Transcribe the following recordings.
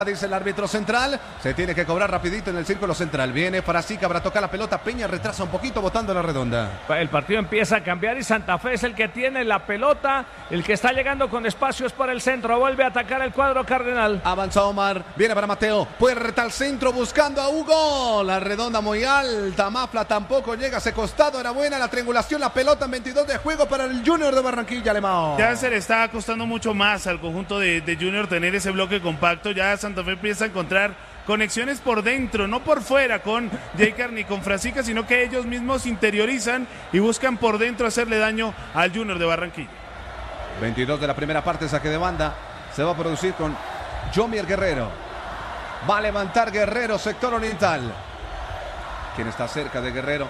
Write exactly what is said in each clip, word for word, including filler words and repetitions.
Dice el árbitro central, se tiene que cobrar rapidito en el círculo central. Viene Frasica para tocar la pelota, Peña retrasa un poquito botando la redonda. El partido empieza a cambiar y Santa Fe es el que tiene la pelota, el que está llegando con espacios para el centro, vuelve a atacar el cuadro cardenal. Avanza Omar, viene para Mateo, puerta al centro buscando a Hugo, la redonda muy alta, Mafla tampoco llega a ese costado, era buena la triangulación, la pelota en veintidós de juego para el Junior de Barranquilla, Alemão. Ya se le está costando mucho más al conjunto de, de Junior tener ese bloque compacto, ya Santa Fe empieza a encontrar conexiones por dentro, no por fuera con Jaycar ni con Frasica, sino que ellos mismos interiorizan y buscan por dentro hacerle daño al Junior de Barranquilla. veintidós de la primera parte, saque de banda, se va a producir con Jomier Guerrero. Va a levantar Guerrero, sector oriental. ¿Quién está cerca de Guerrero?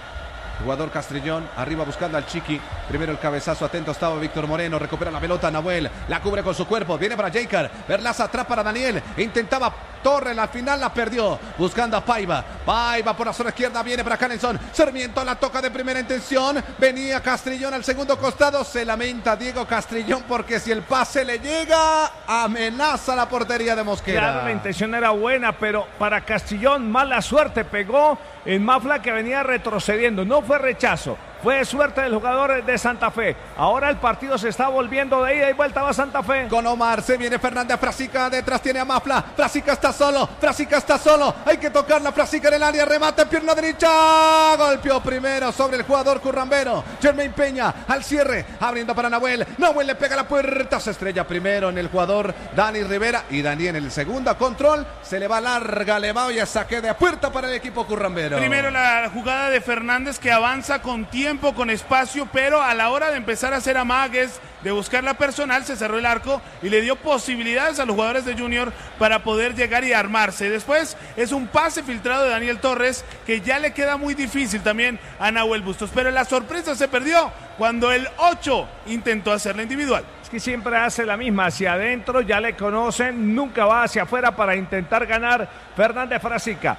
Jugador Castrillón, arriba buscando al Chiqui. Primero el cabezazo, atento estaba Víctor Moreno. Recupera la pelota Nahuel, la cubre con su cuerpo. Viene para Jaycar, Verlaza atrás para Daniel. Intentaba Torres, al final la perdió. Buscando a Paiva. Paiva por la zona izquierda, viene para Canelson. Sarmiento la toca de primera intención. Venía Castrillón al segundo costado. Se lamenta Diego Castrillón porque si el pase le llega, amenaza la portería de Mosquera. Claro, la intención era buena, pero para Castrillón mala suerte. Pegó en Mafla que venía retrocediendo. No fue rechazo, fue suerte del jugador de Santa Fe. Ahora el partido se está volviendo de ida y vuelta, va Santa Fe. Con Omar, se viene Fernández, Frasica detrás tiene a Mafla. Frasica está solo, Frasica está solo. Hay que tocarla, Frasica en el área, remate, pierna derecha. Golpeó primero sobre el jugador currambero. Jermaine Peña al cierre, abriendo para Nahuel. Nahuel le pega la puerta, se estrella primero en el jugador Dani Rivera. Y Dani en el segundo control, se le va larga, le va y a saque de puerta para el equipo currambero. Primero la jugada de Fernández que avanza con tiempo, con espacio, pero a la hora de empezar a hacer amagues, de buscar la personal, se cerró el arco y le dio posibilidades a los jugadores de Junior para poder llegar y armarse. Después es un pase filtrado de Daniel Torres que ya le queda muy difícil también a Nahuel Bustos, pero la sorpresa se perdió cuando el ocho intentó hacerla individual. Que siempre hace la misma, hacia adentro, ya le conocen, nunca va hacia afuera para intentar ganar. Fernández Frasica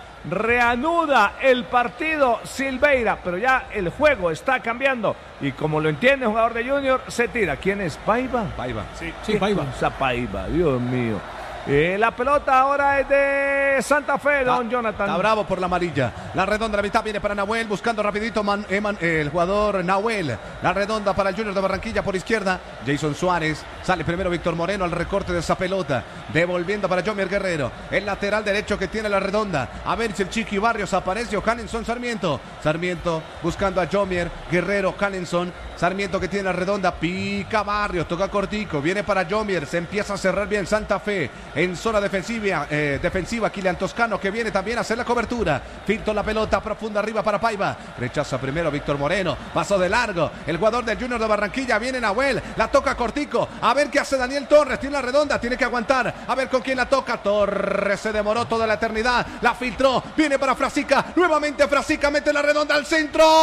reanuda el partido Silveira, pero ya el juego está cambiando y como lo entiende el jugador de Junior, se tira. ¿Quién es? ¿Paiva? Paiva. Sí, sí, Paiva. Esa Paiva, Dios mío. Eh, la pelota ahora es de Santa Fe, don está, Jonathan. Está bravo por la amarilla. La redonda, la mitad viene para Nahuel, buscando rapidito man, Eman, eh, el jugador Nahuel. La redonda para el Junior de Barranquilla por izquierda. Jason Suárez, sale primero Víctor Moreno al recorte de esa pelota. Devolviendo para Jomier Guerrero. El lateral derecho que tiene la redonda. A ver si el Chiqui Barrios aparece o Canelson Sarmiento. Sarmiento buscando a Jomier Guerrero, Canelson. Sarmiento que tiene la redonda, pica Barrios, toca cortico, viene para Jomier, se empieza a cerrar bien Santa Fe en zona defensiva, eh, defensiva, Kilian Toscano que viene también a hacer la cobertura, filtró la pelota profunda arriba para Paiva, rechaza primero Víctor Moreno, pasó de largo, el jugador del Junior de Barranquilla, viene Nahuel, la toca cortico, a ver qué hace Daniel Torres, tiene la redonda, tiene que aguantar, a ver con quién la toca, Torres se demoró toda la eternidad, la filtró, viene para Frasica, nuevamente Frasica, mete la redonda al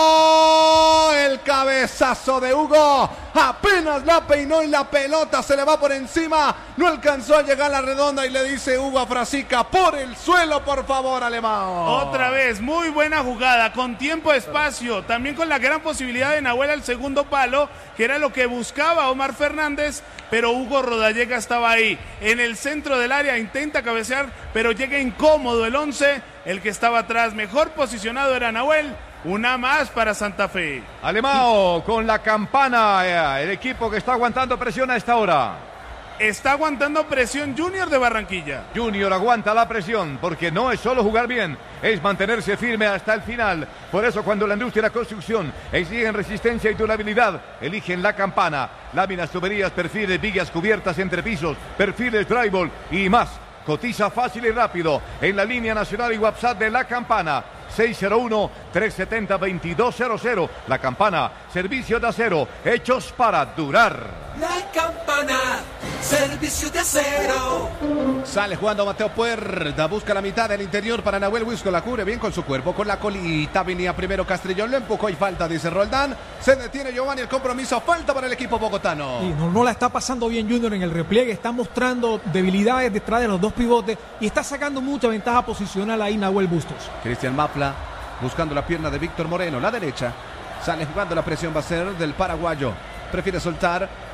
centro, el cabezazo de Hugo, apenas la peinó y la pelota se le va por encima, no alcanzó a llegar a la redonda y le dice Hugo a Frasica, por el suelo por favor, Alemão. Otra vez, muy buena jugada, con tiempo, espacio, también con la gran posibilidad de Nahuel al segundo palo, que era lo que buscaba Omar Fernández, pero Hugo Rodallega estaba ahí, en el centro del área, intenta cabecear, pero llega incómodo el once, el que estaba atrás, mejor posicionado era Nahuel. Una más para Santa Fe. Alemão con la campana, el equipo que está aguantando presión a esta hora. Está aguantando presión Junior de Barranquilla. Junior aguanta la presión porque no es solo jugar bien, es mantenerse firme hasta el final. Por eso cuando la industria de la construcción exigen resistencia y durabilidad, eligen la campana. Láminas, tuberías, perfiles, vigas, cubiertas, entrepisos, perfiles, drywall y más. Cotiza fácil y rápido en la línea nacional y WhatsApp de la campana. seis cero uno, tres siete cero, dos dos cero cero. La Campana, servicio de acero, hechos para durar. La Campana, servicio de acero. Sale jugando Mateo Puerta, busca la mitad del interior para Nahuel Wisco, la cubre bien con su cuerpo, con la colita, venía primero Castrillón, lo empujó y falta, dice Roldán, se detiene Giovanni, el compromiso, falta para el equipo bogotano. Y no, no la está pasando bien Junior en el repliegue, está mostrando debilidades detrás de los dos pivotes y está sacando mucha ventaja posicional ahí Nahuel Bustos. Cristian Mafla buscando la pierna de Víctor Moreno, la derecha, sale jugando, la presión va a ser del paraguayo, prefiere soltar,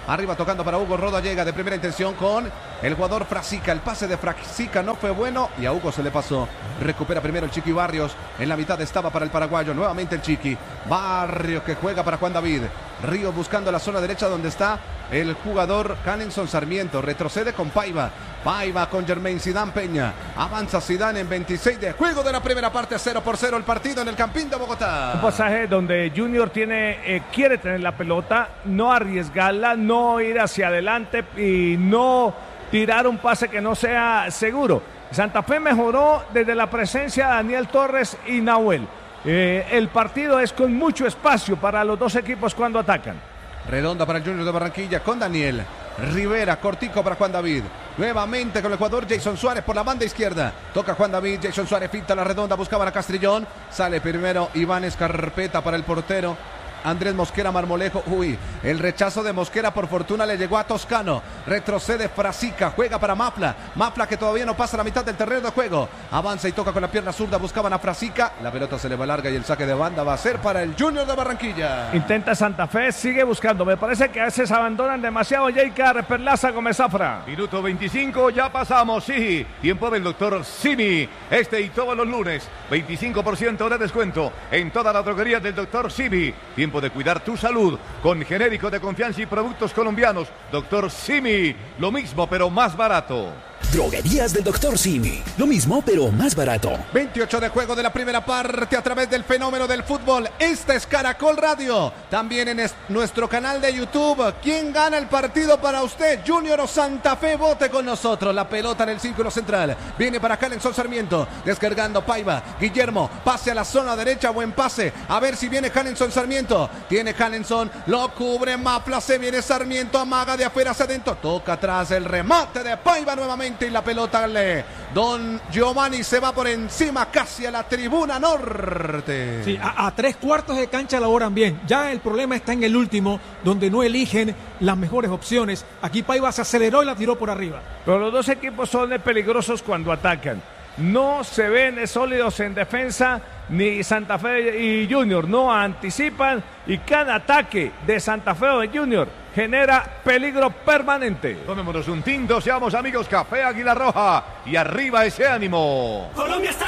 Arriba tocando para Hugo Roda. Llega de primera intención con el jugador Frasica. El pase de Frasica no fue bueno y a Hugo se le pasó. Recupera primero el Chiqui Barrios. En la mitad estaba para el paraguayo. Nuevamente el Chiqui. Barrios que juega para Juan David. Ríos buscando la zona derecha donde está el jugador Canenson Sarmiento. Retrocede con Paiva. Paiva con Germain Zidane Peña. Avanza Zidane en veintiséis de juego de la primera parte. cero por cero el partido en el Campín de Bogotá. Un pasaje donde Junior tiene, eh, quiere tener la pelota, no arriesgarla, no ir hacia adelante y no tirar un pase que no sea seguro. Santa Fe mejoró desde la presencia de Daniel Torres y Nahuel. Eh, el partido es con mucho espacio para los dos equipos cuando atacan. Redonda para el Junior de Barranquilla con Daniel Rivera, cortico para Juan David. Nuevamente con el jugador Jason Suárez por la banda izquierda. Toca Juan David, Jason Suárez finta la redonda, buscaba a Castrillón. Sale primero Iván Escarpeta para el portero Andrés Mosquera Marmolejo. Uy, el rechazo de Mosquera por fortuna le llegó a Toscano. Retrocede Frasica, juega para Mafla. Mafla que todavía no pasa la mitad del terreno de juego. Avanza y toca con la pierna zurda, buscaban a Frasica. La pelota se le va larga y el saque de banda va a ser para el Junior de Barranquilla. Intenta Santa Fe, sigue buscando. Me parece que a veces abandonan demasiado. J. Perlaza Gómez Zafra. Minuto veinticinco, ya pasamos, sí. Tiempo del doctor Simi. Este y todos los lunes. veinticinco por ciento de descuento en toda la droguería del doctor Simi. Tiempo de cuidar tu salud con genéricos de confianza y productos colombianos. doctor Simi, lo mismo pero más barato. Droguerías del doctor Simi, lo mismo pero más barato. veintiocho de juego de la primera parte a través del fenómeno del fútbol. Esta es Caracol Radio. También en nuestro canal de YouTube. ¿Quién gana el partido para usted? Junior o Santa Fe. Vote con nosotros. La pelota en el círculo central. Viene para Canenson Sarmiento. Descargando Paiva. Guillermo. Pase a la zona derecha. Buen pase. A ver si viene Canenson Sarmiento. Tiene Canenson. Lo cubre Mafla. Se viene Sarmiento. Amaga de afuera hacia adentro. Toca atrás el remate de Paiva nuevamente. Y la pelota le Don Giovanni se va por encima casi a la tribuna norte. Sí, a, a tres cuartos de cancha laboran bien. Ya el problema está en el último, donde no eligen las mejores opciones. Aquí Paiva se aceleró y la tiró por arriba. Pero los dos equipos son peligrosos cuando atacan. No se ven sólidos en defensa, ni Santa Fe y Junior no anticipan, y cada ataque de Santa Fe o de Junior genera peligro permanente. Tomémonos un tinto, seamos amigos. Café Águila Roja y arriba ese ánimo. Colombia está